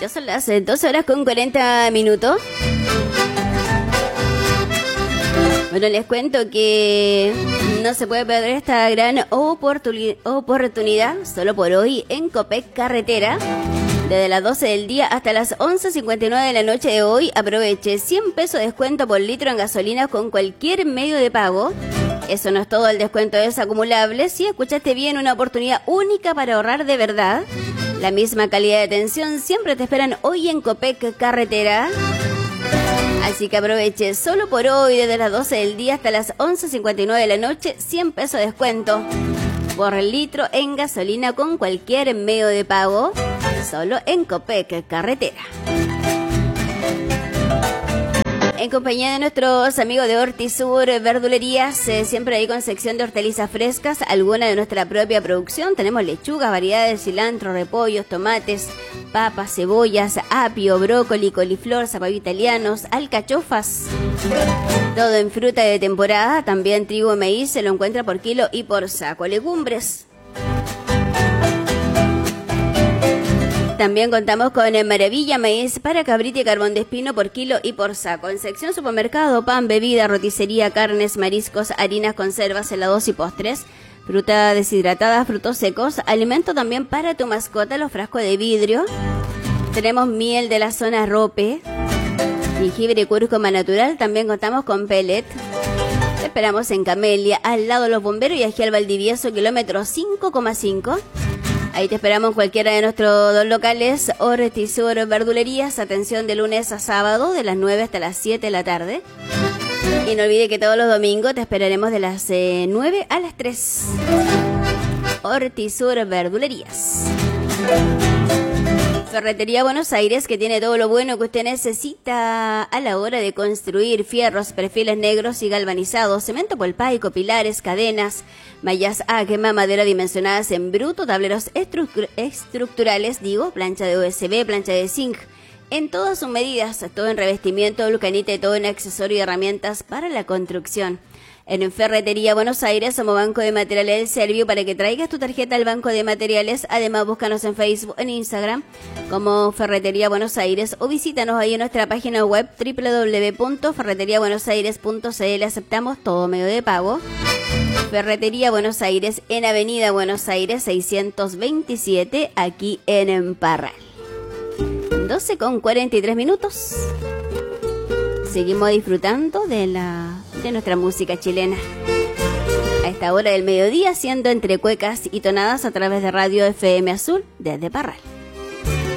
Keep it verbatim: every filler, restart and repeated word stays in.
Ya son las dos horas con cuarenta minutos. Bueno, les cuento que no se puede perder esta gran oportuni- oportunidad solo por hoy en Copec Carretera. Desde las doce del día hasta las once cincuenta y nueve de la noche de hoy, aproveche cien pesos de descuento por litro en gasolina con cualquier medio de pago. Eso no es todo, el descuento es acumulable. Si escuchaste bien, una oportunidad única para ahorrar de verdad. La misma calidad de atención siempre te esperan hoy en Copec Carretera. Así que aproveche solo por hoy, desde las doce del día hasta las once cincuenta y nueve de la noche, cien pesos de descuento por litro en gasolina con cualquier medio de pago, solo en Copec Carretera. En compañía de nuestros amigos de Hortisur Verdulerías, eh, siempre ahí con sección de hortalizas frescas, alguna de nuestra propia producción. Tenemos lechugas, variedades, cilantro, repollos, tomates, papas, cebollas, apio, brócoli, coliflor, zapallo italianos, alcachofas. Todo en fruta de temporada, también trigo y maíz, se lo encuentra por kilo y por saco. Legumbres. También contamos con Maravilla Maíz para cabrita y carbón de espino por kilo y por saco. En sección supermercado, pan, bebida, roticería, carnes, mariscos, harinas, conservas, helados y postres, fruta deshidratada, frutos secos, alimento también para tu mascota, los frascos de vidrio. Tenemos miel de la zona Rope, jengibre y cúrcuma natural. También contamos con pellet. Te esperamos en Camelia, al lado de los bomberos, y aquí al Valdivieso, kilómetro cinco coma cinco. Ahí te esperamos en cualquiera de nuestros dos locales, Hortisur Verdulerías, atención de lunes a sábado, de las nueve hasta las siete de la tarde. Y no olvide que todos los domingos te esperaremos de las eh, nueve a las tres. Hortisur Verdulerías. Ferretería Buenos Aires, que tiene todo lo bueno que usted necesita a la hora de construir: fierros, perfiles negros y galvanizados, cemento polpaico, pilares, cadenas, mallas a quema, madera dimensionadas en bruto, tableros estru- estructurales, digo, plancha de U S B, plancha de zinc, en todas sus medidas, todo en revestimiento, vulcanite, todo en accesorio y herramientas para la construcción. En Ferretería Buenos Aires somos Banco de Materiales del Servio para que traigas tu tarjeta al Banco de Materiales. Además, búscanos en Facebook, en Instagram como Ferretería Buenos Aires, o visítanos ahí en nuestra página web doble u doble u doble u punto ferretería buenos aires punto c l. Aceptamos todo medio de pago. Ferretería Buenos Aires en Avenida Buenos Aires seiscientos veintisiete, aquí en Parral. doce con cuarenta y tres minutos. Seguimos disfrutando de la de nuestra música chilena a esta hora del mediodía, siendo entre cuecas y tonadas a través de Radio F M Azul desde Parral.